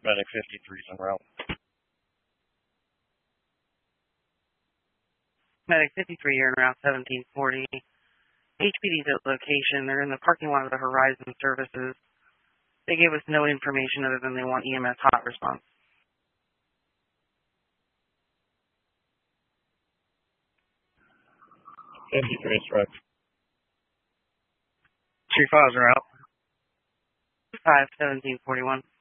Medic 53 is en route. Medic 53, you're in route 1740. HPD's at location. They're in the parking lot of the Horizon Services. They gave us no information other than they want EMS hot response. 53 is right. 2-5's are out. 5, 1741.